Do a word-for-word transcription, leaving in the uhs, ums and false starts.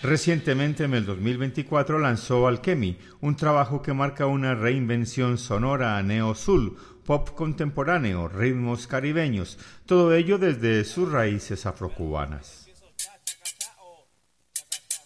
Recientemente, en el dos mil veinticuatro, lanzó Alchemy, un trabajo que marca una reinvención sonora a neo-soul, pop contemporáneo, ritmos caribeños, todo ello desde sus raíces afrocubanas.